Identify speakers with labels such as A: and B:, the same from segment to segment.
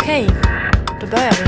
A: Okej, då börjar vi.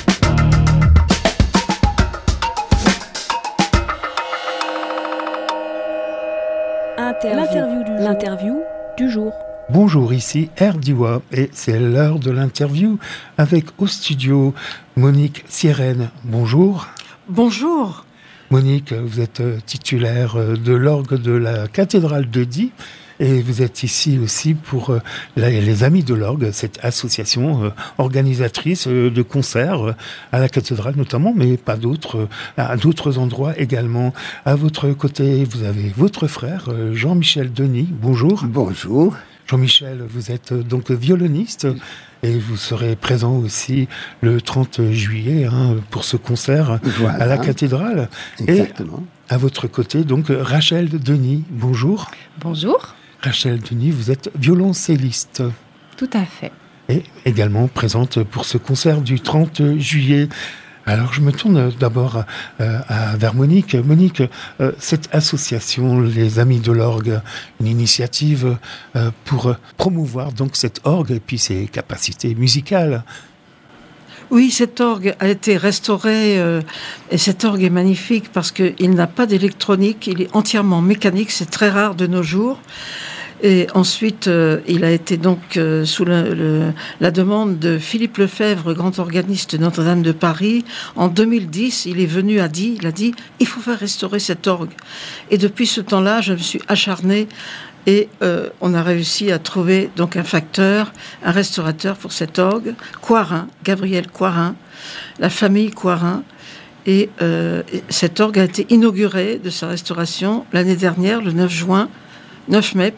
B: L'interview du jour.
C: Bonjour, ici Erdiwa et c'est l'heure de l'interview avec au studio Monique Sirène. Bonjour.
D: Bonjour.
C: Monique, vous êtes titulaire de l'orgue de la cathédrale de Die et vous êtes ici aussi pour les Amis de l'orgue, cette association organisatrice de concerts à la cathédrale notamment, mais pas d'autres, à d'autres endroits également. À votre côté, vous avez votre frère Jean-Michel Denis. Bonjour.
E: Bonjour.
C: Jean-Michel, vous êtes donc violoniste et vous serez présent aussi le 30 juillet pour ce concert à la cathédrale.
E: Exactement.
C: Et à votre côté, donc Rachel Denis. Bonjour.
B: Bonjour.
C: Rachel Denis, vous êtes violoncelliste.
B: Tout à fait.
C: Et également présente pour ce concert du 30 juillet. Alors, je me tourne d'abord vers Monique. Monique, cette association, les Amis de l'orgue, une initiative pour promouvoir donc cet orgue et puis ses capacités musicales.
D: Oui, cet orgue a été restauré et cet orgue est magnifique parce qu'il n'a pas d'électronique, il est entièrement mécanique, c'est très rare de nos jours. Et ensuite, il a été donc sous la demande de Philippe Lefebvre, grand organiste de Notre-Dame de Paris. En 2010, il est venu à Die, il a dit « il faut faire restaurer cet orgue ». Et depuis ce temps-là, je me suis acharnée et on a réussi à trouver donc un facteur, un restaurateur pour cet orgue, Coirin, Gabriel Coirin, la famille Coirin. Et cet orgue a été inauguré de sa restauration l'année dernière, le 9 mai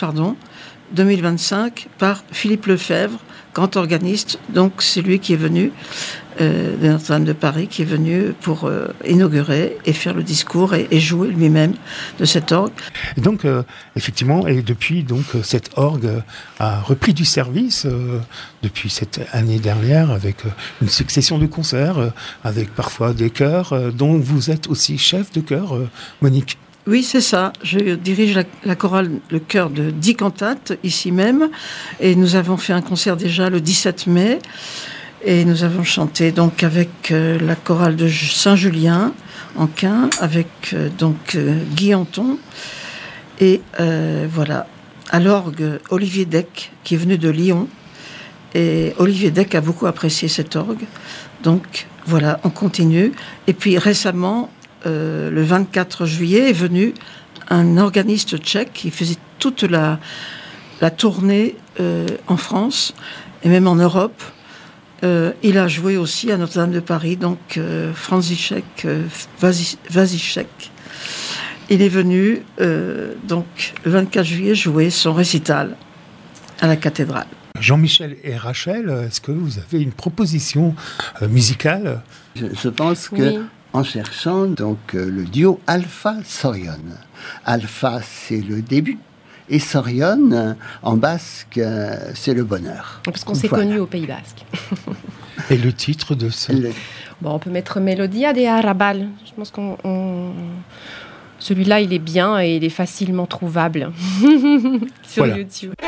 D: 2025, par Philippe Lefebvre, grand organiste. Donc, c'est lui qui est venu de Notre-Dame de Paris, qui est venu pour inaugurer et faire le discours et jouer lui-même de cet orgue.
C: Et donc, effectivement, et depuis, donc, cet orgue a repris du service depuis cette année dernière avec une succession de concerts, avec parfois des chœurs, dont vous êtes aussi chef de chœur, Monique.
D: Oui, c'est ça. Je dirige la chorale, le chœur de Die cantates, ici même. Et nous avons fait un concert déjà le 17 mai. Et nous avons chanté donc avec la chorale de Saint-Julien, en Quin, avec Guy Anton. Et voilà. À l'orgue, Olivier Deck, qui est venu de Lyon. Et Olivier Deck a beaucoup apprécié cet orgue. Donc voilà, on continue. Et puis récemment, le 24 juillet est venu un organiste tchèque qui faisait toute la tournée en France et même en Europe. Il a joué aussi à Notre-Dame de Paris, donc František Vasišek. Il est venu donc le 24 juillet jouer son récital à la cathédrale.
C: Jean-Michel et Rachel, est-ce que vous avez une proposition musicale ?
E: Je pense que... Oui. En cherchant donc le duo Alpha-Sorion. Alpha, c'est le début, et Sorion, en basque, c'est le bonheur.
B: Parce qu'on s'est connus au Pays Basque.
C: Et le titre de ce...
B: Bon, on peut mettre Melodia de Arrabal. Je pense celui-là, il est bien et il est facilement trouvable sur YouTube.